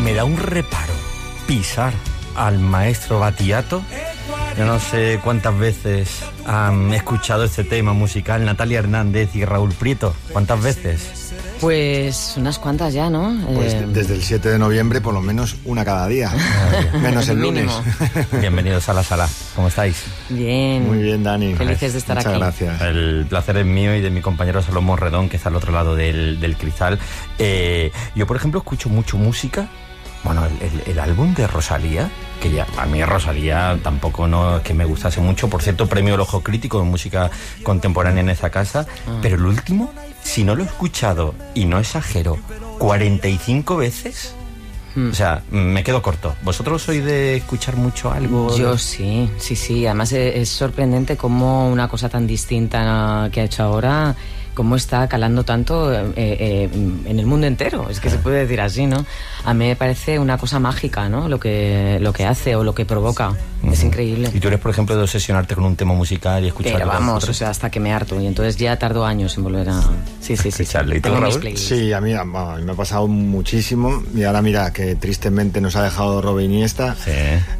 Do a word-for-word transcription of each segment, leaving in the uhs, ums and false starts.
me da un reparo pisar al maestro Battiato. Yo no sé cuántas veces han escuchado este tema musical Natalia Hernández y Raúl Prieto. ¿Cuántas veces? Pues unas cuantas ya, ¿no? Pues eh... desde el siete de noviembre por lo menos una cada día. Menos el lunes. Bienvenidos a la sala. ¿Cómo estáis? Bien. Muy bien, Dani. Felices de estar Muchas aquí. Muchas gracias. El placer es mío y de mi compañero Salomón Redón, que está al otro lado del, del cristal. Eh, yo, por ejemplo, escucho mucho música. Bueno, el, el, el álbum de Rosalía, que ya a mí Rosalía tampoco no es que me gustase mucho. Por cierto, premio El Ojo Crítico de música contemporánea en esa casa. Ah. Pero el último, si no lo he escuchado, y no exagero, cuarenta y cinco veces... Hmm. O sea, me quedo corto. ¿Vosotros sois de escuchar mucho algo? Yo sí, sí, sí. Además es, es sorprendente cómo una cosa tan distinta que ha hecho ahora, cómo está calando tanto eh, eh, en el mundo entero. Es que ah. se puede decir así, ¿no? A mí me parece una cosa mágica, ¿no? Lo que, lo que hace o lo que provoca. Uh-huh. Es increíble. ¿Y tú eres, por ejemplo, de obsesionarte con un tema musical y escucharlo? Pero vamos, o sea, hasta que me harto. Y entonces ya tardo años en volver a... Sí, sí, sí. Escucharle. ¿Y tú, Raúl? Sí, a mí, a mí me ha pasado muchísimo. Y ahora mira, que tristemente nos ha dejado Robe Iniesta. Sí.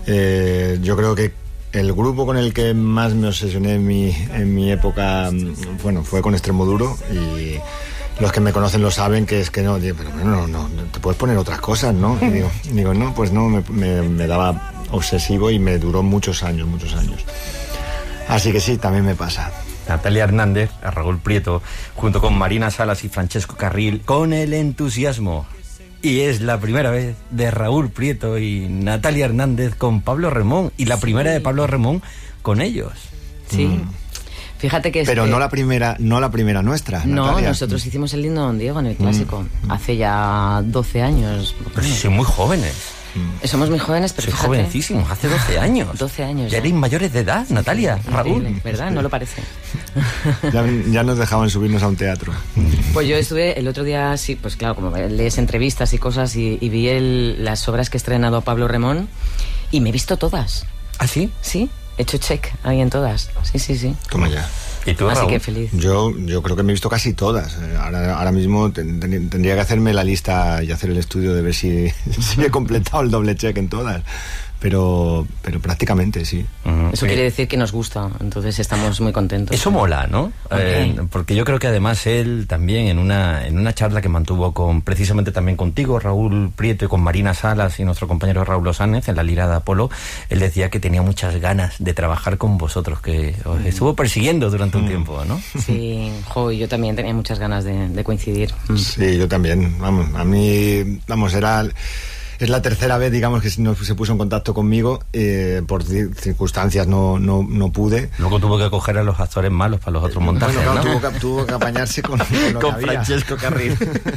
Eh, yo creo que el grupo con el que más me obsesioné en mi, en mi época, bueno, fue con Extremoduro, y los que me conocen lo saben, que es que no, digo, pero bueno, no, no, te puedes poner otras cosas, ¿no? Y digo, digo, no, pues no, me, me, me daba obsesivo y me duró muchos años, muchos años. Así que sí, también me pasa. Natalia Hernández, a Raúl Prieto, junto con Marina Salas y Francesco Carril, con el entusiasmo. Y es la primera vez de Raúl Prieto y Natalia Hernández con Pablo Remón, y la sí. primera de Pablo Remón con ellos. Sí. Mm. Fíjate que... Pero este... no la primera, no la primera nuestra, No, Natalia. Nosotros hicimos el Lindo Don Diego en el Clásico, mm. hace ya doce años. Pero si son muy jóvenes. Mm. Somos muy jóvenes, pero soy fíjate... jovencísimos, hace doce años. doce años. Ya erais mayores de edad, Natalia, sí, Raúl. ¿Verdad? No lo parece. ya, ya nos dejaban subirnos a un teatro. Pues yo estuve el otro día, sí, pues claro, como lees entrevistas y cosas, y, y vi el, las obras que ha estrenado Pablo Remón, y me he visto todas. ¿Ah, sí? Sí, he hecho check ahí en todas. Sí, sí, sí. Toma ya. ¿Y tú, Así Raúl? que feliz. Yo, yo creo que me he visto casi todas. Ahora, ahora mismo ten, ten, tendría que hacerme la lista y hacer el estudio de ver si, si he completado el doble check en todas. Pero, pero prácticamente sí. Uh-huh. Eso quiere decir que nos gusta, entonces estamos muy contentos. Eso mola, ¿no? Okay. Eh, porque yo creo que además él también en una en una charla que mantuvo con precisamente también contigo, Raúl Prieto, y con Marina Salas y nuestro compañero Raúl Losánez en la Lira de Apolo, él decía que tenía muchas ganas de trabajar con vosotros, que os estuvo persiguiendo durante un mm. tiempo, ¿no? Sí, jo, yo también tenía muchas ganas de, de coincidir. Sí, yo también. Vamos, a mí, vamos, era... Es la tercera vez, digamos, que no se puso en contacto conmigo. Eh, por circunstancias no, no, no pude. Luego tuvo que coger a los actores malos para los otros montajes, bueno, claro, ¿no? tuvo, que, tuvo que apañarse con, con, lo con que Francesco Carril.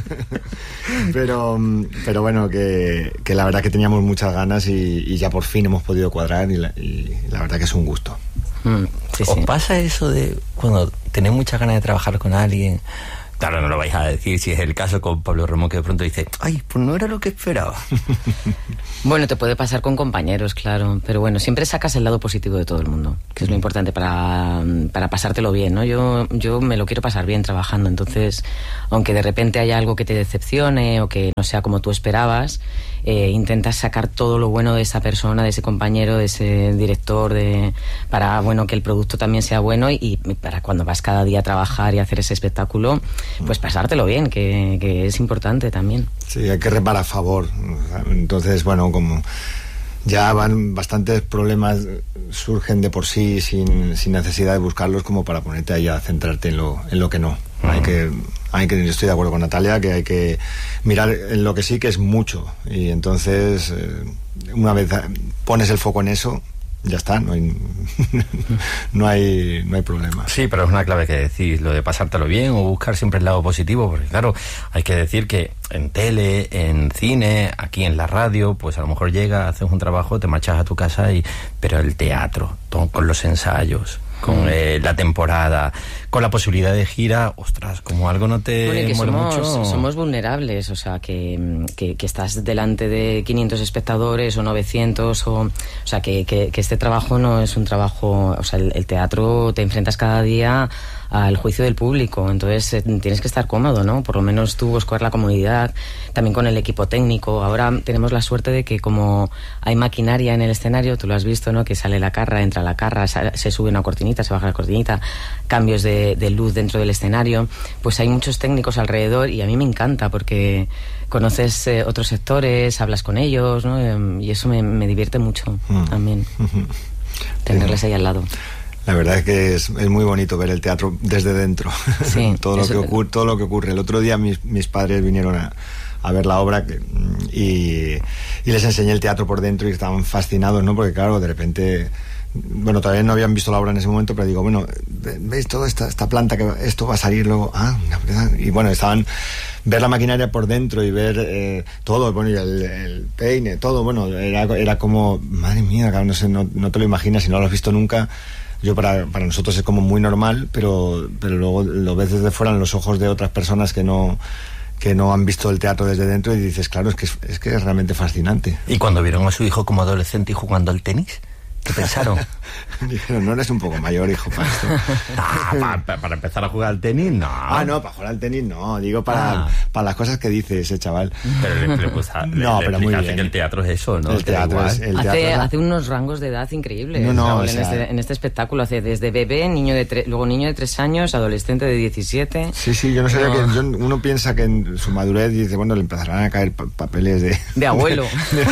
pero, pero bueno, que, que la verdad que teníamos muchas ganas, y, y ya por fin hemos podido cuadrar, y la, y la verdad que es un gusto. Mm, sí, ¿Os sí. pasa eso de cuando tenéis muchas ganas de trabajar con alguien? Claro, no lo vais a decir si es el caso con Pablo Remón, que de pronto dice, ay, pues no era lo que esperaba. Bueno, te puede pasar con compañeros, claro, pero bueno, siempre sacas el lado positivo de todo el mundo, que es lo importante para, para pasártelo bien, ¿no? Yo, yo me lo quiero pasar bien trabajando, entonces, aunque de repente haya algo que te decepcione o que no sea como tú esperabas, eh, intentas sacar todo lo bueno de esa persona, de ese compañero, de ese director, de para, bueno, que el producto también sea bueno, y, y para cuando vas cada día a trabajar y hacer ese espectáculo, pues pasártelo bien, que, que es importante también. Sí, hay que remar a favor. Entonces, bueno, como ya van bastantes problemas, surgen de por sí sin, sin necesidad de buscarlos, como para ponerte ahí a centrarte en lo, en lo que no. Uh-huh. Hay que, hay que, yo estoy de acuerdo con Natalia, que hay que mirar en lo que sí, que es mucho. Y entonces, eh, una vez pones el foco en eso, ya está, no hay, no hay no hay problema. Sí, pero es una clave que decís, lo de pasártelo bien o buscar siempre el lado positivo, porque claro, hay que decir que en tele, en cine, aquí en la radio, pues a lo mejor llega, haces un trabajo, te marchas a tu casa, y pero el teatro, todo, con los ensayos, con eh, la temporada, con la posibilidad de gira, ostras, como algo no te bueno, y que muere somos, mucho. somos vulnerables, o sea, que, que, que estás delante de quinientos espectadores o novecientos, o, o sea, que, que, que este trabajo no es un trabajo, o sea, el, el teatro te enfrentas cada día al juicio del público, entonces eh, tienes que estar cómodo, ¿no? Por lo menos tú buscar la comodidad, también con el equipo técnico. Ahora tenemos la suerte de que como hay maquinaria en el escenario, tú lo has visto, ¿no? Que sale la carra, entra la carra, se sube una cortinita, se baja la cortinita, cambios de, de luz dentro del escenario, pues hay muchos técnicos alrededor y a mí me encanta porque conoces eh, otros sectores, hablas con ellos, ¿no? Eh, y eso me, me divierte mucho mm. también, tenerles ahí al lado. La verdad es que es, es muy bonito ver el teatro desde dentro. Sí, todo, lo que ocurre, todo lo que ocurre. El otro día mis, mis padres vinieron a, a ver la obra que, y, y les enseñé el teatro por dentro y estaban fascinados, ¿no? Porque claro, de repente... Bueno, todavía no habían visto la obra en ese momento, pero digo, bueno, ¿veis toda esta, esta planta que esto va a salir luego? Ah, y bueno, estaban... Ver la maquinaria por dentro y ver eh, todo, bueno, y el, el peine, todo, bueno, era, era como... Madre mía, no sé, no, no te lo imaginas, si no lo has visto nunca... Yo para, para nosotros es como muy normal, pero, pero luego lo ves desde fuera en los ojos de otras personas que no, que no han visto el teatro desde dentro y dices, claro, es que es, es que es realmente fascinante. ¿Y cuando vieron a su hijo como adolescente y jugando al tenis? ¿Qué pensaron? Dijeron, no eres un poco mayor, hijo, para esto. Ah, para, para empezar a jugar al tenis, no. Ah, no, para jugar al tenis no. Digo para, ah. para las cosas que dice ese chaval. Pero le, le, pues, a, no, le, pero le muy bien. que el teatro es eso, ¿no? El teatro es, el hace, teatro es la... hace unos rangos de edad increíbles. No, no, Raúl, o sea... en, este, en este espectáculo hace desde bebé, niño de tre... luego niño de tres años, adolescente de diecisiete. Sí, sí, yo no sabía no. que yo, uno piensa que en su madurez dice, bueno, le empezarán a caer pa papeles de... De abuelo.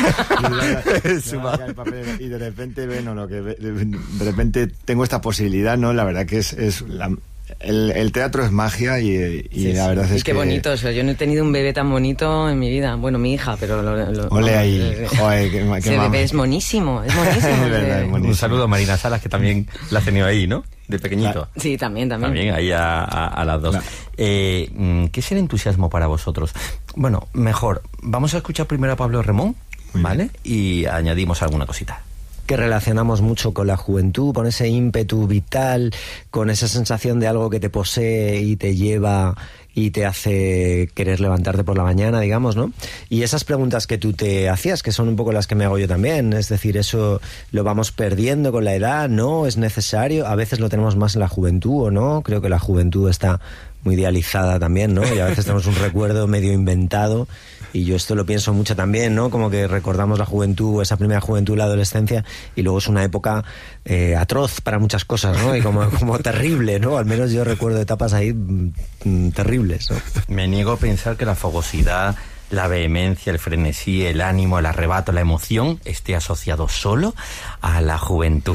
de, de, de, a caer papeles, y de repente, bueno, lo que ve, de, de repente tengo esta posibilidad, ¿no? La verdad que es, es la, el, el teatro es magia y, y sí, la verdad sí. es y qué que... bonito, o sea, yo no he tenido un bebé tan bonito en mi vida. Bueno, mi hija, pero... Lo, lo, Ole ahí, joder, qué, qué ese bebé es monísimo, es monísimo. Es verdad, es monísimo. Un saludo a Marina Salas, que también la has tenido ahí, ¿no? De pequeñito. Sí, también, también. También ahí a, a, a las dos. Claro. Eh, ¿Qué es el entusiasmo para vosotros? Bueno, mejor, vamos a escuchar primero a Pablo Remón, ¿vale? Y añadimos alguna cosita. Que relacionamos mucho con la juventud, con ese ímpetu vital, con esa sensación de algo que te posee y te lleva y te hace querer levantarte por la mañana, digamos, ¿no? Y esas preguntas que tú te hacías, que son un poco las que me hago yo también, es decir, eso lo vamos perdiendo con la edad, ¿no? ¿Es necesario? A veces lo tenemos más en la juventud, ¿o no? Creo que la juventud está muy idealizada también, ¿no? Y a veces tenemos un recuerdo medio inventado, y yo esto lo pienso mucho también, ¿no? Como que recordamos la juventud, esa primera juventud, la adolescencia, y luego es una época eh, atroz para muchas cosas, ¿no? Y como, como terrible, ¿no? Al menos yo recuerdo etapas ahí mm, terribles, ¿no? Me niego a pensar que la fogosidad, la vehemencia, el frenesí, el ánimo, el arrebato, la emoción esté asociado solo a la juventud.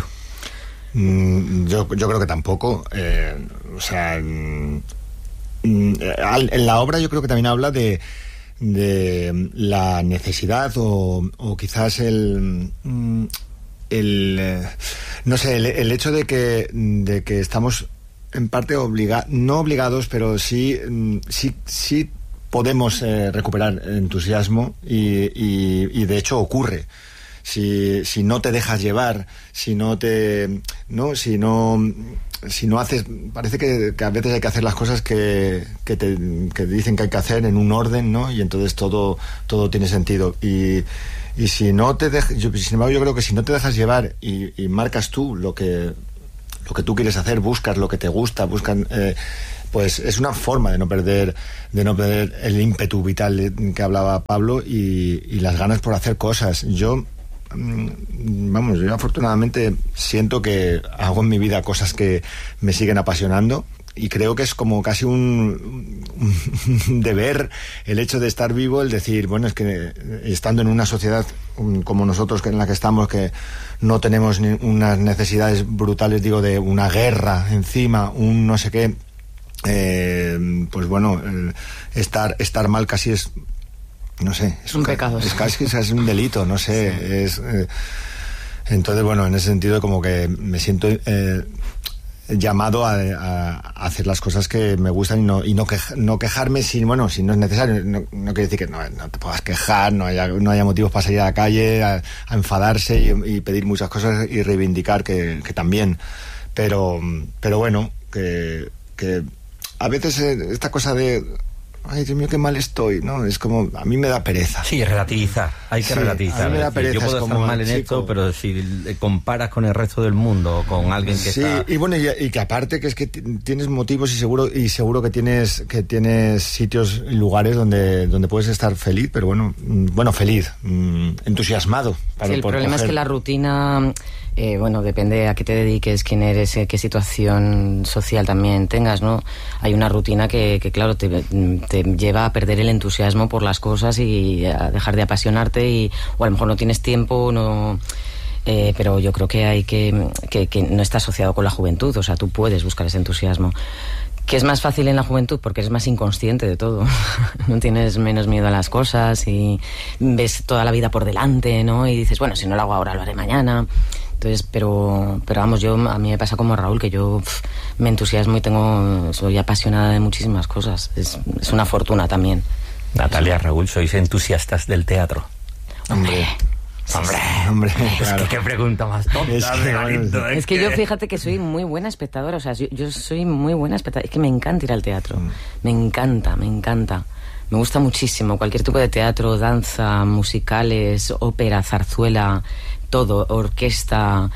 Mm, yo, yo creo que tampoco. Eh, o sea, mm, en la obra yo creo que también habla de de la necesidad o, o quizás el el no sé el, el hecho de que de que estamos en parte obligados, no obligados, pero sí sí sí podemos eh, recuperar entusiasmo y, y, y de hecho ocurre. Si, si no te dejas llevar, si no te... no si no si no haces... Parece que, que a veces hay que hacer las cosas que, que te que dicen que hay que hacer en un orden, ¿no? Y entonces todo, todo tiene sentido. Y, y si no te dejas... Yo, sin embargo, yo creo que si no te dejas llevar y, y marcas tú lo que, lo que tú quieres hacer, buscas lo que te gusta, buscan... Eh, pues es una forma de no perder de no perder el ímpetu vital que hablaba Pablo y, y las ganas por hacer cosas. Yo... Vamos, yo afortunadamente siento que hago en mi vida cosas que me siguen apasionando y creo que es como casi un, un deber el hecho de estar vivo, el decir, bueno, es que estando en una sociedad como nosotros en la que estamos, que no tenemos ni unas necesidades brutales, digo, de una guerra encima, un no sé qué, eh, pues bueno, estar, estar mal casi es... no sé, es un pecado, es casi es un delito, no sé, sí. es eh, entonces bueno, en ese sentido como que me siento eh, llamado a, a hacer las cosas que me gustan y no y no, queja, no quejarme si bueno si no es necesario, no, no quiere decir que no, no te puedas quejar, no haya no haya motivos para salir a la calle a, a enfadarse y, y pedir muchas cosas y reivindicar que, que también, pero pero bueno, que que a veces eh, esta cosa de ay, Dios mío, qué mal estoy, ¿no? Es como, a mí me da pereza. Sí, relativizar, hay que sí, relativizar. A mí me da pereza. Yo puedo estar mal en esto, pero si comparas con el resto del mundo, con alguien que sí, está... Sí, y bueno, y, y que aparte que es que tienes motivos y seguro y seguro que tienes que tienes sitios, lugares donde donde puedes estar feliz, pero bueno, bueno, feliz, entusiasmado. Para, sí, el problema coger... es que la rutina... Eh, bueno, depende a qué te dediques, quién eres, eh, qué situación social también tengas, ¿no? Hay una rutina que, que claro, te, te lleva a perder el entusiasmo por las cosas y a dejar de apasionarte y, o a lo mejor no tienes tiempo, no... Eh, pero yo creo que hay que, que, que no está asociado con la juventud, o sea, tú puedes buscar ese entusiasmo. ¿Que es más fácil en la juventud? Porque eres más inconsciente de todo. No tienes menos miedo a las cosas y ves toda la vida por delante, ¿no? Y dices, bueno, si no lo hago ahora, lo haré mañana. Entonces, pero, pero vamos, yo a mí me pasa como a Raúl, que yo pff, me entusiasmo y tengo, soy apasionada de muchísimas cosas. Es, es una fortuna también. Natalia, Raúl, ¿sois entusiastas del teatro? Hombre... Sí, hombre, sí, hombre, claro. Es que qué pregunta más tonta. Es que, bueno, es, es que, que yo fíjate que soy muy buena espectadora, o sea, yo, yo soy muy buena espectadora, es que me encanta ir al teatro, mm. me encanta, me encanta. Me gusta muchísimo cualquier tipo de teatro, danza, musicales, ópera, zarzuela, todo, orquesta,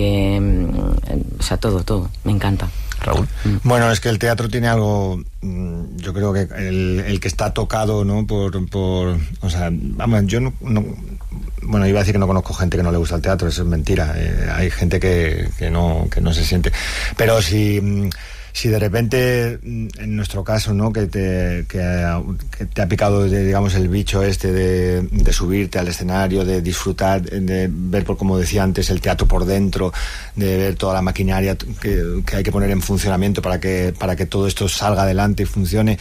eh, o sea, todo, todo, me encanta. Raúl. Bueno, es que el teatro tiene algo, yo creo que el, el que está tocado, ¿no? Por, por, o sea, vamos, yo no, no, bueno, iba a decir que no conozco gente que no le gusta el teatro, eso es mentira. Eh, hay gente que, que no, que no se siente. Pero si, si de repente, en nuestro caso, ¿no? Que te, que, que te ha picado, digamos, el bicho este de, de subirte al escenario, de disfrutar, de ver, por como decía antes, el teatro por dentro, de ver toda la maquinaria que, que hay que poner en funcionamiento para que, para que todo esto salga adelante y funcione.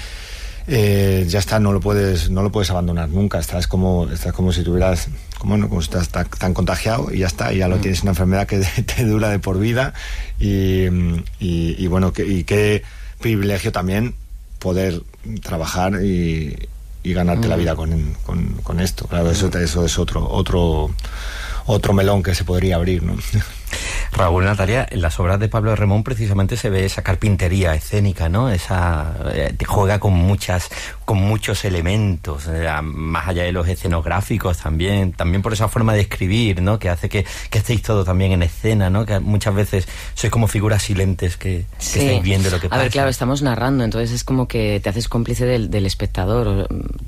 Eh, ya está, no lo puedes no lo puedes abandonar nunca. Estás como estás como si tuvieras como no como si estás tan, tan contagiado y ya está, y ya lo mm. tienes, una enfermedad que te dura de por vida y, y, y bueno, que, y qué privilegio también poder trabajar y, y ganarte mm. la vida con, con, con esto. Claro, eso eso es otro otro otro melón que se podría abrir, ¿no? Raúl, Natalia, en las obras de Pablo Remón precisamente se ve esa carpintería escénica, ¿no? Esa eh, juega con muchas, con muchos elementos, eh, más allá de los escenográficos también, también por esa forma de escribir, ¿no? Que hace que, que estéis todo también en escena, ¿no? Que muchas veces sois como figuras silentes que, sí. que estáis viendo lo que a pasa. A ver, claro, estamos narrando, entonces es como que te haces cómplice del, del espectador.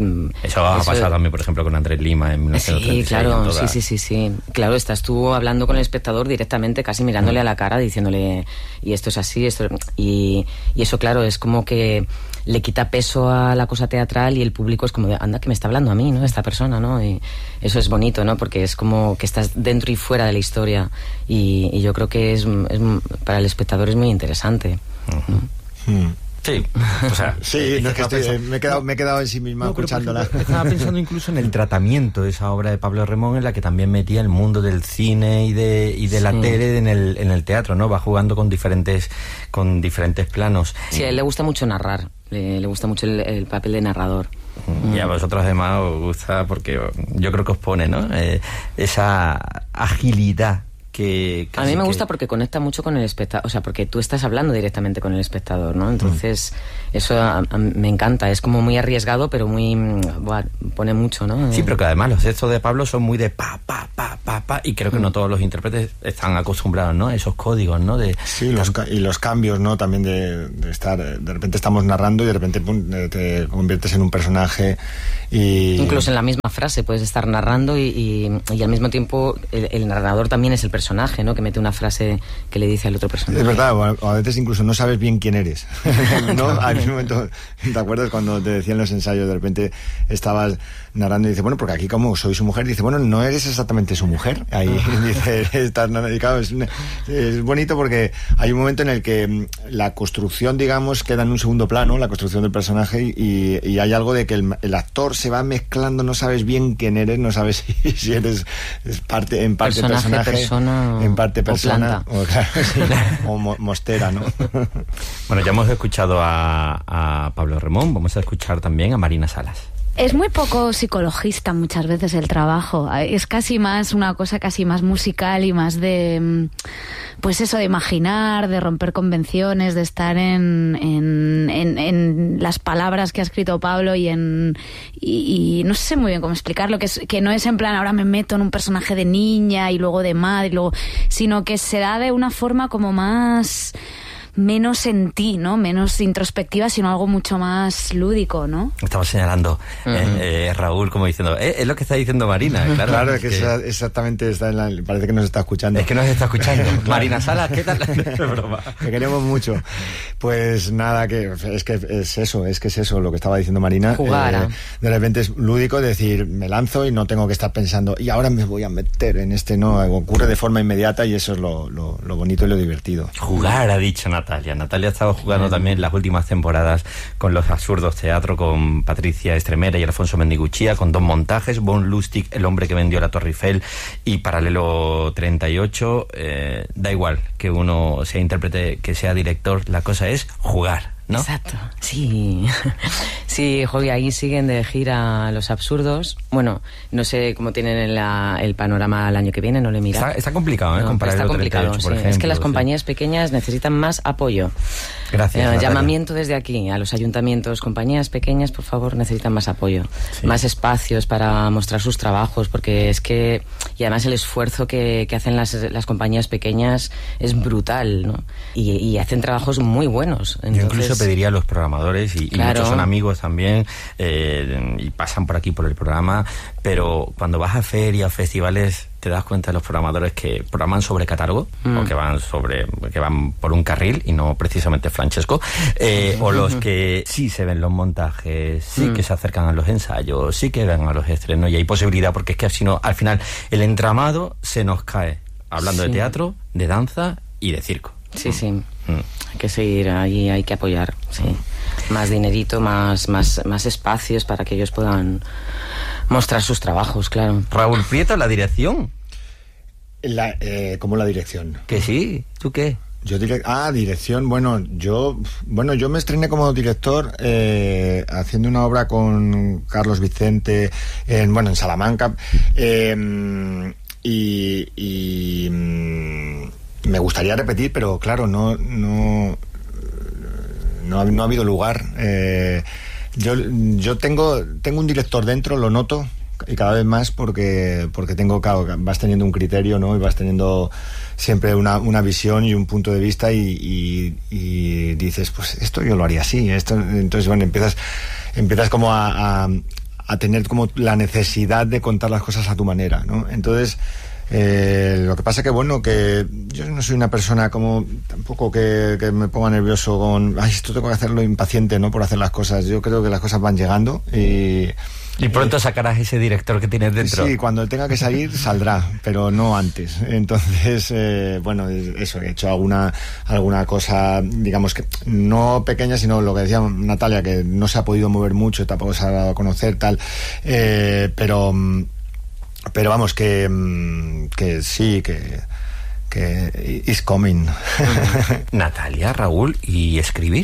Eso ha pasado también, por ejemplo, con Andrés Lima en mil novecientos treinta y seis. Sí, claro, toda... sí, sí, sí, sí. Claro, estás tú hablando con el espectador directamente, casi mirándole a la cara, diciéndole, y esto es así, esto y, y eso, claro, es como que le quita peso a la cosa teatral y el público es como de, anda, que me está hablando a mí, ¿no? Esta persona, ¿no? Y eso es bonito, ¿no? Porque es como que estás dentro y fuera de la historia y, y yo creo que es, es para el espectador es muy interesante. Uh-huh. Mm. Sí, o sea, sí, no, es que estoy, me, he quedado, me he quedado en sí misma no, escuchándola. Ejemplo, estaba pensando incluso en el tratamiento de esa obra de Pablo Remón, en la que también metía el mundo del cine y de y de sí. la tele en el en el teatro, ¿no? Va jugando con diferentes con diferentes planos. Sí, a él le gusta mucho narrar, le, le gusta mucho el, el papel de narrador. Y a vosotros además os gusta porque yo creo que os pone, ¿no? Eh, esa agilidad. Que a mí me que... gusta porque conecta mucho con el espectador, o sea, porque tú estás hablando directamente con el espectador, ¿no? Entonces, mm. eso a, a, me encanta, es como muy arriesgado, pero muy, buah, pone mucho, ¿no? Sí, pero que además los textos de Pablo son muy de pa, pa, pa, pa, pa, y creo que mm. no todos los intérpretes están acostumbrados, ¿no? Esos códigos, ¿no? De... Sí, los ca- y los cambios, ¿no? También de, de estar, de repente estamos narrando y de repente pum, te conviertes en un personaje y... Incluso en la misma frase puedes estar narrando y, y, y al mismo tiempo el, el narrador también es el personaje. personaje, ¿no? Que mete una frase que le dice al otro personaje. Es verdad, o a veces incluso no sabes bien quién eres, ¿no? A un momento, ¿te acuerdas cuando te decían los ensayos, de repente estabas narrando y dice, bueno, porque aquí como soy su mujer, dice, bueno, no eres exactamente su mujer. Ahí dice, estás narrando, y claro, es, es bonito porque hay un momento en el que la construcción, digamos, queda en un segundo plano, la construcción del personaje, y, y hay algo de que el, el actor se va mezclando, no sabes bien quién eres, no sabes si, si eres es parte, en parte personaje, personaje, persona, en parte persona, o, o, claro, sí, o mo, mostera, ¿no? Bueno, ya hemos escuchado a, a Pablo Remón, vamos a escuchar también a Marina Salas. Es muy poco psicologista muchas veces el trabajo. Es casi más una cosa casi más musical y más de, pues eso, de imaginar, de romper convenciones, de estar en, en, en, en las palabras que ha escrito Pablo y en y, y no sé muy bien cómo explicarlo, que, es, que no es en plan ahora me meto en un personaje de niña y luego de madre, y luego, sino que se da de una forma como más... menos en ti, ¿no? Menos introspectiva, sino algo mucho más lúdico, ¿no? Estamos señalando uh-huh. eh, eh, Raúl como diciendo, eh, es lo que está diciendo Marina, claro. Claro, es que, que... Esa, exactamente está en la, parece que nos está escuchando. Es que nos está escuchando. Claro. Marina Salas, ¿qué tal? Broma. Que queremos mucho. Pues nada, que es que es eso, es que es eso lo que estaba diciendo Marina. Jugar. Eh, de repente es lúdico decir, me lanzo y no tengo que estar pensando, y ahora me voy a meter en este, no, ocurre de forma inmediata y eso es lo, lo, lo bonito y lo divertido. Jugar, ha dicho Natalia. Natalia ha estado jugando también las últimas temporadas con Los Absurdos Teatro, con Patricia Estremera y Alfonso Mendiguchía, con dos montajes, Von Lustig, El hombre que vendió la Torre Eiffel, y Paralelo treinta y ocho. Eh, da igual que uno sea intérprete, que sea director, la cosa es jugar, ¿no? Exacto, sí. Sí, Jovi, ahí siguen de gira Los Absurdos. Bueno, no sé cómo tienen el, el panorama el año que viene, no lo he mirado. Está, está complicado, ¿eh? No, Comparar está el complicado, treinta y ocho, por sí. ejemplo, es que las sí. compañías pequeñas necesitan más apoyo. Gracias. Eh, Natalia. llamamiento desde aquí a los ayuntamientos, compañías pequeñas, por favor, necesitan más apoyo, sí. Más espacios para mostrar sus trabajos, porque es que, y además el esfuerzo que, que hacen las, las compañías pequeñas es brutal, ¿no? Y, y hacen trabajos muy buenos. Entonces, yo incluso pediría a los programadores, y, claro. y muchos son amigos también, eh, y pasan por aquí por el programa, pero cuando vas a ferias, festivales, te das cuenta de los programadores que programan sobre catálogo, mm. o que van sobre que van por un carril y no precisamente Francesco, eh, o los que sí se ven los montajes, sí mm. que se acercan a los ensayos, sí que ven a los estrenos, y hay posibilidad, porque es que si no, al final el entramado se nos cae, hablando sí. de teatro, de danza y de circo. Sí, sí. Mm. Hay que seguir ahí, hay que apoyar, sí. Más dinerito, más, más, más espacios para que ellos puedan mostrar sus trabajos, claro. Raúl Prieto, la dirección. La, eh, ¿Cómo la dirección? Que sí, ¿tú qué? Yo direct, ah, dirección, bueno, yo bueno, yo me estrené como director eh, haciendo una obra con Carlos Vicente en, bueno, en Salamanca, eh, y, y me gustaría repetir, pero claro, no no no ha, no ha habido lugar. Eh, yo yo tengo tengo un director dentro, lo noto, y cada vez más, porque porque tengo, claro, vas teniendo un criterio, ¿no? Y vas teniendo siempre una, una visión y un punto de vista, y, y, y dices, pues esto yo lo haría así, esto, entonces bueno, empiezas empiezas como a, a, a tener como la necesidad de contar las cosas a tu manera, ¿no? Entonces Eh, lo que pasa que, bueno, que yo no soy una persona como tampoco que, que me ponga nervioso con, ay, esto tengo que hacerlo, impaciente, ¿no? Por hacer las cosas. Yo creo que las cosas van llegando y... Y pronto sacarás ese director que tienes dentro. Sí, cuando tenga que salir, saldrá, pero no antes. Entonces, eh, bueno, eso, he hecho alguna, alguna cosa, digamos que no pequeña, sino lo que decía Natalia, que no se ha podido mover mucho, tampoco se ha dado a conocer, tal, eh, pero... Pero vamos, que, que sí, que, que is coming. Natalia, Raúl, ¿y escribir?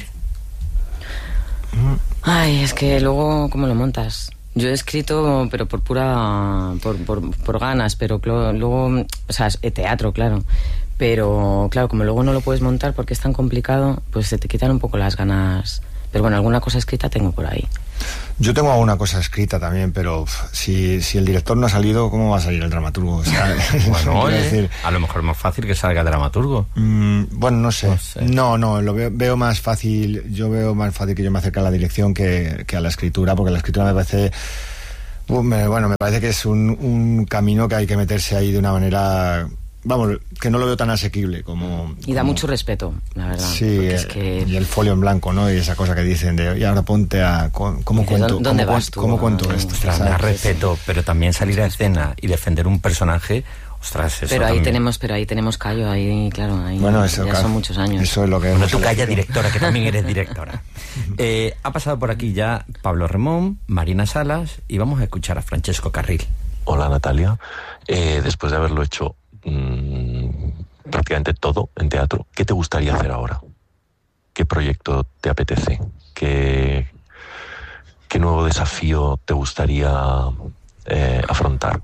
Ay, es que luego, ¿cómo lo montas? Yo he escrito, pero por pura... por, por, por ganas, pero luego... O sea, es teatro, claro. Pero, claro, como luego no lo puedes montar porque es tan complicado, pues se te quitan un poco las ganas. Pero bueno, alguna cosa escrita tengo por ahí. Yo tengo alguna cosa escrita también, pero uf, si, si el director no ha salido, ¿cómo va a salir el dramaturgo? O sea, bueno, oye, decir, a lo mejor es más fácil que salga el dramaturgo. Mmm, bueno, no sé. no sé. No, no, lo veo, veo más fácil, yo veo más fácil que yo me acerque a la dirección que, que a la escritura, porque la escritura me parece... Bueno, me parece que es un, un camino que hay que meterse ahí de una manera... Vamos, que no lo veo tan asequible como... Y da como... mucho respeto, la verdad. Sí, es que... y el folio en blanco, ¿no? Y esa cosa que dicen de, y ahora ponte a... ¿Cómo cuento, ¿Dónde cómo, vas tú? ¿cómo cuento ah, esto? Ostras, da respeto, pero también salir a escena y defender un personaje... Ostras, eso pero ahí también. tenemos, pero ahí tenemos callo, ahí, claro, ahí bueno, eso, ya claro, son muchos años. Eso es lo que... Bueno, tú calla, directora, que también eres directora. eh, ha pasado por aquí ya Pablo Remón, Marina Salas, y vamos a escuchar a Francesco Carril. Hola, Natalia. Eh, después de haberlo hecho mmm, prácticamente todo en teatro, ¿qué te gustaría hacer ahora? ¿Qué proyecto te apetece? ¿Qué, ¿qué nuevo desafío te gustaría eh, afrontar?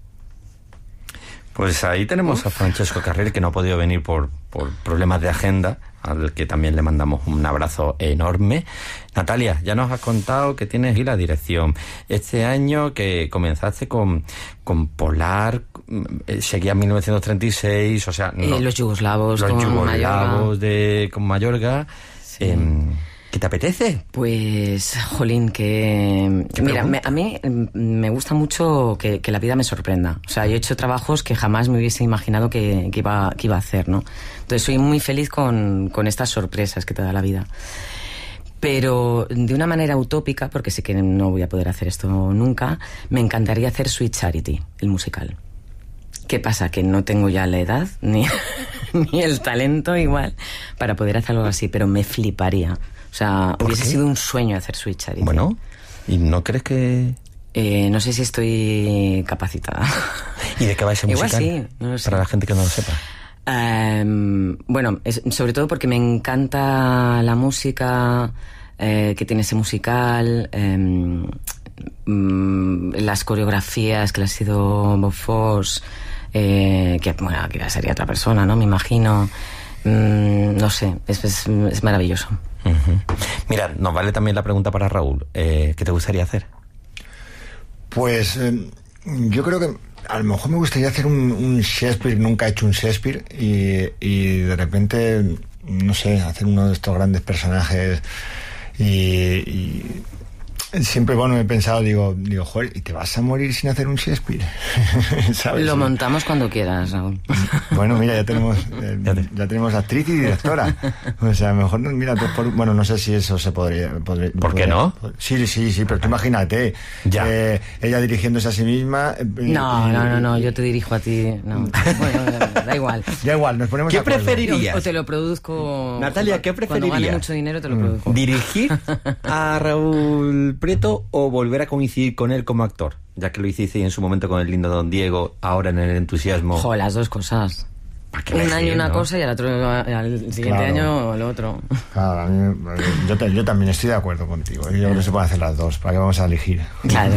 Pues ahí tenemos a Francesco Carril, que no ha podido venir por, por problemas de agenda, al que también le mandamos un abrazo enorme. Natalia, ya nos has contado que tienes ahí la dirección. Este año que comenzaste con, con Polar, seguía mil novecientos treinta y seis, o sea... No, eh, los yugoslavos los con yugoslavos Mayorga. de con Mayorga. Sí. Eh, ¿Qué te apetece? Pues, jolín, que... Mira, me, a mí me gusta mucho que, que la vida me sorprenda. O sea, yo he hecho trabajos que jamás me hubiese imaginado que, que, iba, que iba a hacer, ¿no? Entonces soy muy feliz con, con estas sorpresas que te da la vida. Pero de una manera utópica, porque sé que no voy a poder hacer esto nunca, me encantaría hacer Sweet Charity, el musical. ¿Qué pasa? Que no tengo ya la edad ni, ni el talento igual para poder hacer algo así, pero me fliparía. O sea, hubiese qué? sido un sueño hacer Sweet Charity. Bueno, ¿y no crees que...? Eh, no sé si estoy capacitada. ¿Y de qué va ese Igual musical? sí, no lo sé. Para la gente que no lo sepa. Um, bueno, es, sobre todo porque me encanta la música eh, que tiene ese musical, um, um, las coreografías que le ha sido Bob Fosse, eh, que, bueno, que ya sería otra persona, ¿no? Me imagino. Um, no sé, es, es, es maravilloso. Uh-huh. Mira, nos vale también la pregunta para Raúl. Eh, ¿Qué te gustaría hacer? Pues eh, yo creo que a lo mejor me gustaría hacer un, un Shakespeare. Nunca he hecho un Shakespeare y, y de repente, no sé, hacer uno de estos grandes personajes y... y siempre, bueno, he pensado, digo, digo, joder, ¿y te vas a morir sin hacer un Shakespeare? ¿Sabes? Lo montamos cuando quieras, Raúl. Bueno, mira, ya tenemos eh, ya tenemos actriz y directora. O sea, a lo mejor, mira, por, bueno, no sé si eso se podría... podría ¿Por qué podría, no? Sí, sí, sí, pero tú imagínate, ya. Eh, ella dirigiéndose a sí misma... Eh, no, y, no, no, no, yo te dirijo a ti. No. Bueno, da igual. Da igual, nos ponemos ¿Qué de acuerdo. preferirías? O te lo produzco... Natalia, ¿qué preferirías? Cuando gane mucho dinero te lo produzco. ¿Dirigir a Raúl Prieto o volver a coincidir con él como actor? Ya que lo hiciste en su momento con el lindo Don Diego, ahora en El entusiasmo. Joder, las dos cosas. Un elegir, año una ¿no? cosa y al otro al siguiente Claro. año lo otro. Claro, a mí, yo, te- yo también estoy de acuerdo contigo. Yo creo que se pueden hacer las dos. ¿Para qué vamos a elegir? Claro.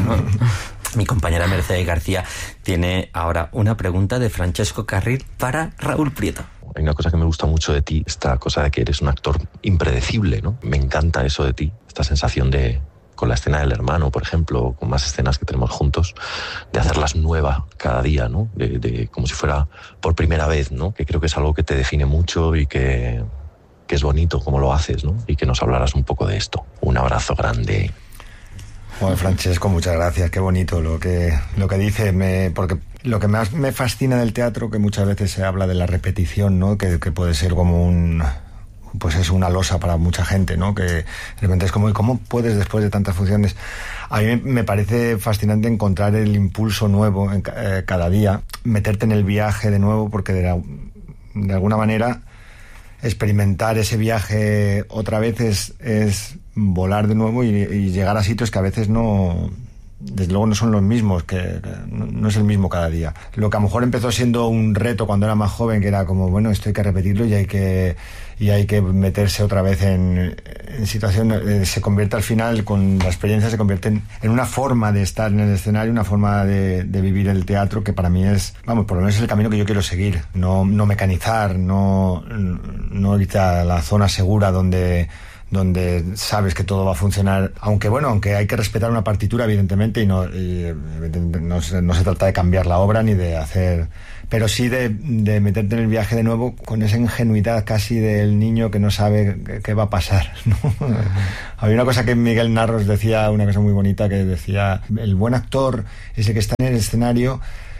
Mi compañera Mercedes García tiene ahora una pregunta de Francesco Carril para Raúl Prieto. Hay una cosa que me gusta mucho de ti, esta cosa de que eres un actor impredecible, ¿no? Me encanta eso de ti, esta sensación de, con la escena del hermano, por ejemplo, con más escenas que tenemos juntos, de hacerlas nuevas cada día, ¿no? De, de, como si fuera por primera vez, ¿no? Que creo que es algo que te define mucho y que, que es bonito como lo haces, ¿no? Y que nos hablarás un poco de esto. Un abrazo grande. Bueno, Francesco, muchas gracias. Qué bonito lo que lo que dice, me, porque lo que más me fascina del teatro, que muchas veces se habla de la repetición, ¿no? Que, que puede ser como un, pues es una losa para mucha gente, ¿no? Que de repente es como, ¿y cómo puedes después de tantas funciones? A mí me parece fascinante encontrar el impulso nuevo en, eh, cada día, meterte en el viaje de nuevo, porque de, la, de alguna manera experimentar ese viaje otra vez es, es volar de nuevo y, y llegar a sitios que a veces no, desde luego no son los mismos, que, que no, no es el mismo cada día. Lo que a lo mejor empezó siendo un reto cuando era más joven, que era como, bueno, esto hay que repetirlo y hay que y hay que meterse otra vez en, en situación, eh, se convierte al final, con la experiencia, se convierte en, en una forma de estar en el escenario, una forma de, de vivir el teatro que para mí es, vamos, por lo menos es el camino que yo quiero seguir. No, no mecanizar, no, no irte a la zona segura donde donde sabes que todo va a funcionar, aunque bueno, aunque hay que respetar una partitura, evidentemente, y no, y, no, se, no se trata de cambiar la obra ni de hacer, pero sí de, de meterte en el viaje de nuevo con esa ingenuidad casi del niño que no sabe qué, qué va a pasar, ¿no? Había una cosa que Miguel Narros decía, una cosa muy bonita, que decía, el buen actor es el que está en el escenario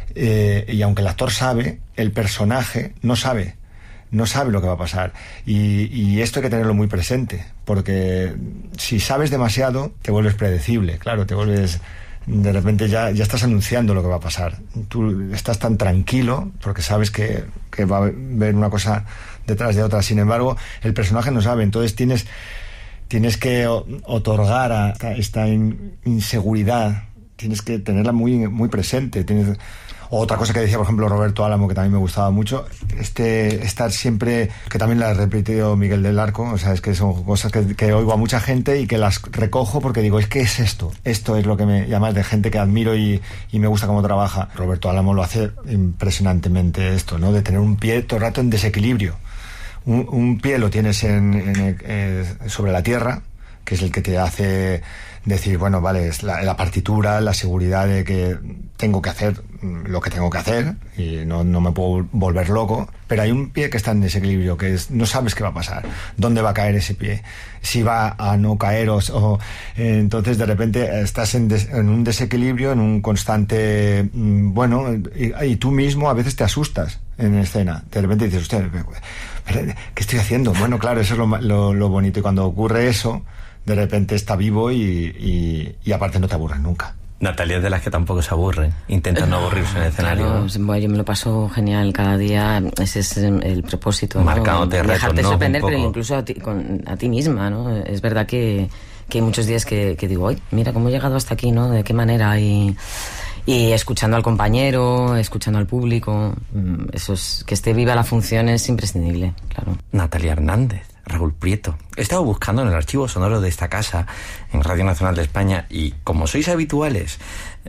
eh, y aunque el actor sabe, el personaje no sabe. No sabe lo que va a pasar. Y, y esto hay que tenerlo muy presente, porque si sabes demasiado, te vuelves predecible, claro, te vuelves... De repente ya, ya estás anunciando lo que va a pasar. Tú estás tan tranquilo porque sabes que, que va a haber una cosa detrás de otra. Sin embargo, el personaje no sabe. Entonces tienes, tienes que otorgar a esta in, inseguridad, tienes que tenerla muy, muy presente. Tienes... Otra cosa que decía, por ejemplo, Roberto Álamo, que también me gustaba mucho, este estar siempre, que también la ha repetido Miguel del Arco, o sea, es que son cosas que, que oigo a mucha gente y que las recojo porque digo, es que es esto, esto es lo que me llama, de gente que admiro y, y me gusta cómo trabaja. Roberto Álamo lo hace impresionantemente esto, ¿no? De tener un pie todo el rato en desequilibrio. Un, un pie lo tienes en, en, eh, sobre la tierra, que es el que te hace decir, bueno, vale, es la, la partitura, la seguridad de que tengo que hacer lo que tengo que hacer y no, no me puedo volver loco, pero hay un pie que está en desequilibrio, que es, no sabes qué va a pasar, dónde va a caer ese pie, si va a no caer o... o eh, entonces de repente estás en, des, en un desequilibrio, en un constante... Mmm, bueno, y, y tú mismo a veces te asustas en escena, de repente dices, hostia, ¿qué estoy haciendo? Bueno, claro, eso es lo, lo, lo bonito, y cuando ocurre eso, de repente está vivo y, y, y aparte no te aburres nunca. Natalia es de las que tampoco se aburre, intenta no aburrirse en el escenario. Claro, bueno, yo me lo paso genial cada día, ese es el, el propósito, marcándote, ¿no? Dejarte retos, sorprender, ¿no? pero incluso a ti, con, a ti misma, ¿no? Es verdad que, que hay muchos días que, que digo, ay, mira cómo he llegado hasta aquí, ¿no? De qué manera, y, y escuchando al compañero, escuchando al público, eso es, que esté viva la función es imprescindible, claro. Natalia Hernández, Raúl Prieto. He estado buscando en el archivo sonoro de esta casa, en Radio Nacional de España, y como sois habituales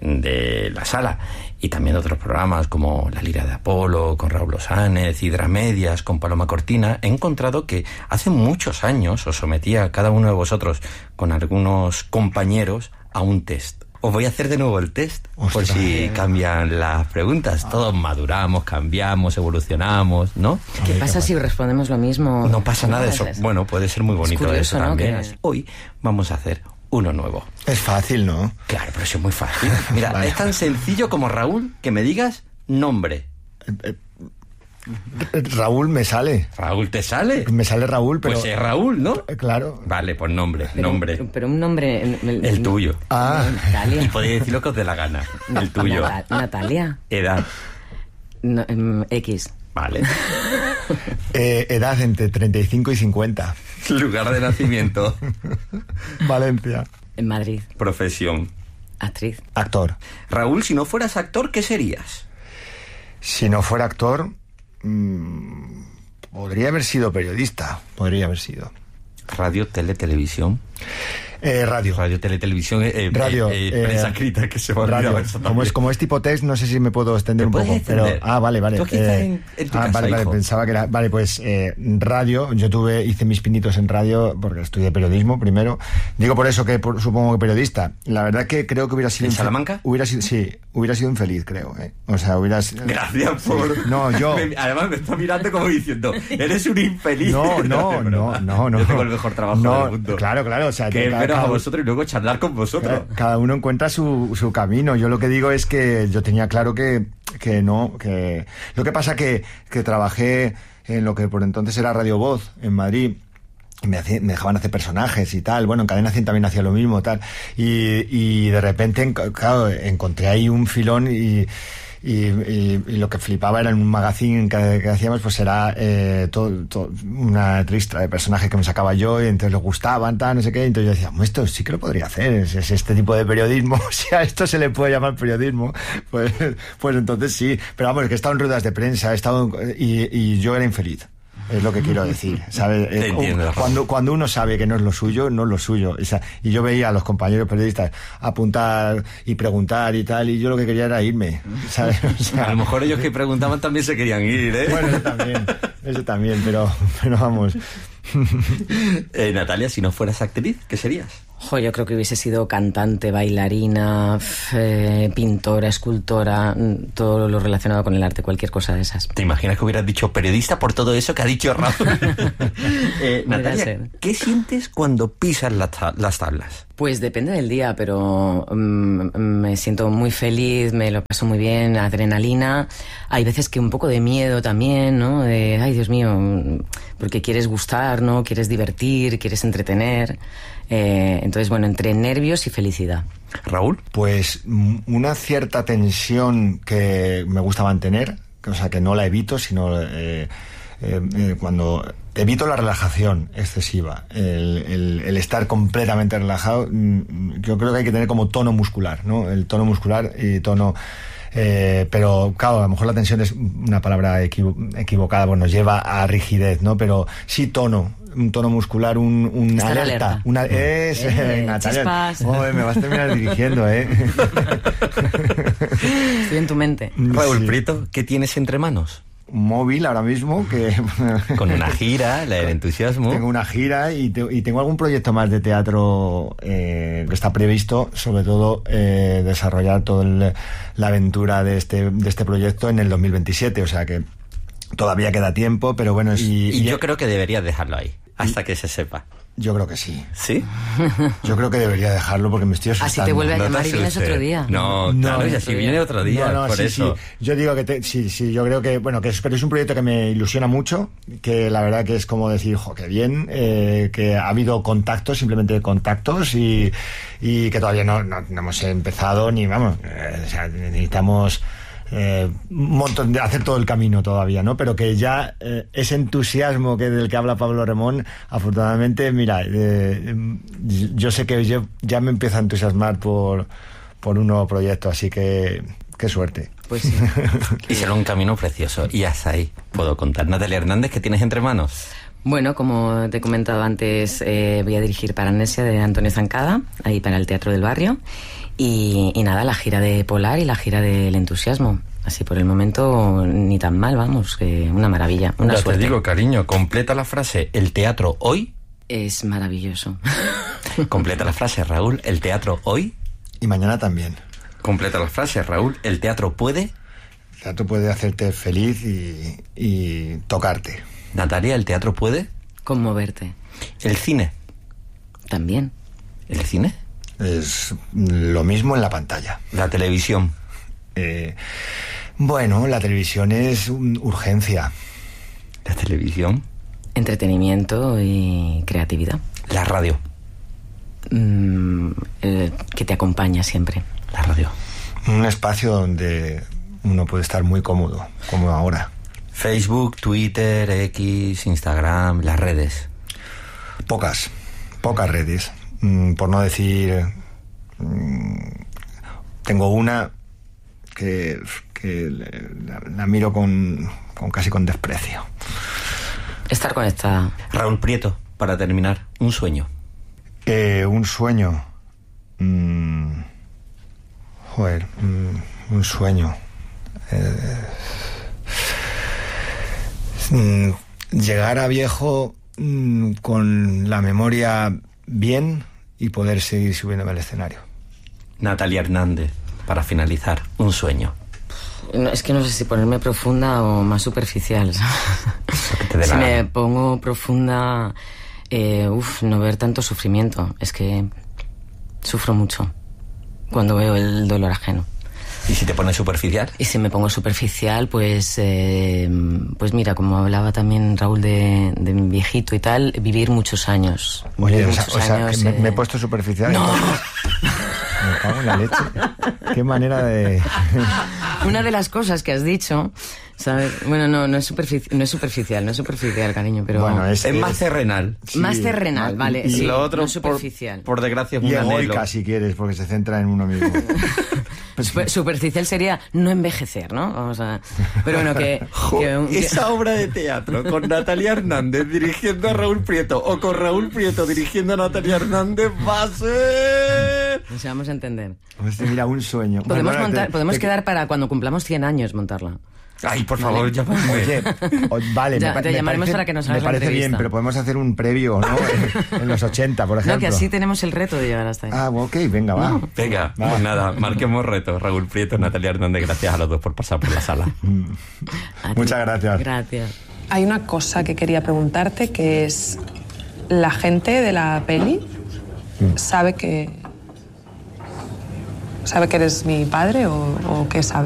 de la sala y también de otros programas como La Lira de Apolo, con Raúl Osánez, Hidramedias, con Paloma Cortina, he encontrado que hace muchos años os sometía a cada uno de vosotros con algunos compañeros a un test. Os voy a hacer de nuevo el test, Ostras. por si cambian las preguntas. Todos maduramos, cambiamos, evolucionamos, ¿no? ¿Qué pasa si respondemos lo mismo? No pasa nada de eso. Bueno, puede ser muy bonito curioso, eso también. ¿No? Que... Hoy vamos a hacer uno nuevo. Es fácil, ¿no? Claro, pero eso es muy fácil. Mira, vale. Es tan sencillo como, Raúl, que me digas nombre. Eh, eh. Raúl me sale. ¿Raúl te sale? Me sale Raúl, pero... Pues es Raúl, ¿no? Claro. Vale, pues nombre, pero, nombre. Pero, pero un nombre... El, el tuyo. Ah. Natalia. Y podéis decir lo que os dé la gana. El tuyo. Nat- Natalia. Edad. No, um, X. Vale. eh, edad entre treinta y cinco y cincuenta. Lugar de nacimiento. Valencia. En Madrid. Profesión. Actriz. Actor. Raúl, si no fueras actor, ¿qué serías? Si no fuera actor... Mmm, podría haber sido periodista. Podría haber sido. Radio, tele, televisión. Eh, radio. Radio, tele, televisión, eh, radio, eh, eh, prensa eh, escrita, que se va a olvidar. Como es, como es tipo text, no sé si me puedo extender un poco. Pero, ah, vale, vale. Tú aquí estás en, en tu ah, casa, vale, vale, hijo. pensaba que era. Vale, pues eh, radio. Yo tuve, hice mis pinitos en radio porque estudié periodismo primero. Digo por eso que por, supongo que periodista. La verdad que creo que hubiera sido. ¿En Salamanca? Hubiera sido, sí, hubiera sido infeliz, creo. Eh. O sea, hubiera. Gracias por. Sí. No, yo. Me, además me está mirando como diciendo, eres un infeliz. No, no, no, no, no. Yo tengo el mejor trabajo no, del mundo. Claro, claro. O sea, que cada, veros cada, a vosotros y luego charlar con vosotros. Cada uno encuentra su, su camino. Yo lo que digo es que yo tenía claro que, que no, que lo que pasa que, que trabajé en lo que por entonces era Radio Voz en Madrid. Me, hacía, me dejaban hacer personajes y tal. Bueno, en Cadena cien también hacía lo mismo, tal. Y, y de repente, claro, encontré ahí un filón y... Y, y, y lo que flipaba era en un magazine que, que hacíamos, pues era eh, todo, todo, una ristra de personajes que me sacaba yo y entonces les gustaban, tal, no sé qué. Y entonces yo decía, esto sí que lo podría hacer, es, es este tipo de periodismo. Si a esto se le puede llamar periodismo, pues, pues entonces sí. Pero vamos, que he estado en ruedas de prensa, he estado en, y, y yo era infeliz. Es lo que quiero decir, ¿sabes? Te entiendo. Cuando, cuando uno sabe que no es lo suyo, no es lo suyo. O sea, y yo veía a los compañeros periodistas apuntar y preguntar y tal, y yo lo que quería era irme, ¿sabes? O sea, a lo mejor ellos que preguntaban también se querían ir, ¿eh? Bueno, eso también, eso también, pero, pero vamos. eh, Natalia, si no fueras actriz, ¿qué serías? Jo, yo creo que hubiese sido cantante, bailarina, eh, pintora, escultora, todo lo relacionado con el arte, cualquier cosa de esas. ¿Te imaginas que hubieras dicho periodista por todo eso que ha dicho Raúl? eh, Natalia, ¿qué sientes cuando pisas la ta- las tablas? Pues depende del día, pero um, me siento muy feliz, me lo paso muy bien, adrenalina. Hay veces que un poco de miedo también, ¿no? De, ay, Dios mío, porque quieres gustar, ¿no? Quieres divertir, quieres entretener. Eh, entonces, bueno, entre nervios y felicidad. ¿Raúl? Pues una cierta tensión que me gusta mantener, o sea, que no la evito, sino eh, eh, cuando evito la relajación excesiva, el, el, el estar completamente relajado. Yo creo que hay que tener como tono muscular, ¿no? El tono muscular y tono... Eh, pero claro, a lo mejor la tensión es una palabra equivo- equivocada, pues nos lleva a rigidez, ¿no? Pero sí tono, un tono muscular, un, un Estar alerta. alerta. Una, es, Eh, Natalia, chispas. joder, me vas a terminar dirigiendo, ¿eh? Estoy en tu mente. Raúl Sí. Prieto, ¿qué tienes entre manos? Un móvil ahora mismo que... Con una gira, la del entusiasmo. Tengo una gira y, te- y tengo algún proyecto más de teatro eh, que está previsto, sobre todo eh, desarrollar toda la aventura de este, de este proyecto en el dos mil veintisiete, o sea que todavía queda tiempo, pero bueno... es- Y, y- yo creo que deberías dejarlo ahí, hasta que se sepa. Yo creo que sí. ¿Sí? Yo creo que debería dejarlo porque me estoy asustando. Así te vuelve a No te llamar y vienes asustes. otro día. No, No, claro, y otro así día. viene otro día, No, no, por sí, eso. sí. Yo digo que te- sí, sí, yo creo que, bueno, que es, pero es un proyecto que me ilusiona mucho, que la verdad que es como decir, jo, qué bien, eh, que ha habido contactos, simplemente contactos, y, y que todavía no, no, no hemos empezado ni, vamos, eh, o sea, necesitamos eh, un montón de hacer todo el camino todavía, ¿no? Pero que ya eh, ese entusiasmo que del que habla Pablo Remón, afortunadamente, mira, eh, yo sé que yo ya me empiezo a entusiasmar por, por un nuevo proyecto, así que qué suerte. Pues sí. Y será un camino precioso. Y hasta ahí puedo contar. Natalia Hernández, ¿qué tienes entre manos? Bueno, como te he comentado antes, eh, voy a dirigir Paramnesia de Antonio Zancada, ahí para el Teatro del Barrio. Y, y nada, la gira de Polar y la gira del Entusiasmo. Así por el momento ni tan mal, vamos, que una maravilla, una Ya suerte. te digo, cariño, completa la frase, el teatro hoy. Es maravilloso. Completa la frase, Raúl, el teatro hoy. Y mañana también. Completa la frase, Raúl, el teatro puede. El teatro puede hacerte feliz y, y tocarte. Natalia, el teatro puede. Conmoverte. El cine. También. ¿El cine? Es lo mismo en la pantalla. La televisión. Eh, bueno, la televisión es un- urgencia. La televisión. Entretenimiento y creatividad. La radio. Mm, el que te acompaña siempre. La radio. Un espacio donde uno puede estar muy cómodo, como ahora. Facebook, Twitter, X, Instagram, las redes. Pocas, pocas redes. Mm, por no decir... mm, tengo una que, que la, la miro con, con casi con desprecio. Estar conectada. Raúl Prieto, para terminar, un sueño. Eh, un sueño. Mm, joder, mm, un sueño. Eh, mm, llegar a viejo mm, con la memoria bien y poder seguir subiéndome al escenario. Natalia Hernández, para finalizar, un sueño. No, es que no sé si ponerme profunda o más superficial. que te dé Si la me gana. pongo profunda, eh, uf, no ver tanto sufrimiento. Es que sufro mucho cuando veo el dolor ajeno. ¿Y si te pones superficial? Y si me pongo superficial, pues, eh, pues mira, como hablaba también Raúl de, de mi viejito y tal, vivir muchos años. Oye, Vivir o sea, muchos o sea, años, que me, eh, me he puesto superficial. No. Me cago en la leche. Qué manera de... Una de las cosas que has dicho, ¿sabes? Bueno, no, no es, superfici- no es superficial, no es superficial, cariño, pero... Bueno, es, Es más terrenal. sí, más terrenal, más- vale. y- sí, Lo otro, no por, superficial. por desgracia, es Y un anhelo. egoica, si quieres, porque se centra en uno mismo. Super- superficial sería no envejecer, ¿no? Vamos a... Pero bueno, que... Jo, que un- que- esa obra de teatro con Natalia Hernández dirigiendo a Raúl Prieto o con Raúl Prieto dirigiendo a Natalia Hernández va a ser... Nos vamos a entender. Pues mira, un sueño. Podemos, Bueno, montar, te- podemos te- quedar para cuando cumplamos cien años montarla. Ay, por favor, ya Oye, o- vale, Ya, me, pa- te me llamaremos parece, para que nos me hagas la parece bien, entrevista. pero podemos hacer un previo, ¿no? en, en los ochenta, por ejemplo. No, que así tenemos el reto de llegar hasta ahí. Ah, ok, venga, va. Venga, Va. pues nada, marquemos reto. Raúl Prieto, Natalia Hernández, gracias a los dos por pasar por la sala. A ti. Muchas gracias. Gracias. Hay una cosa que quería preguntarte, que es, ¿la gente de la peli sabe que sabe que eres mi padre o, o qué sabe?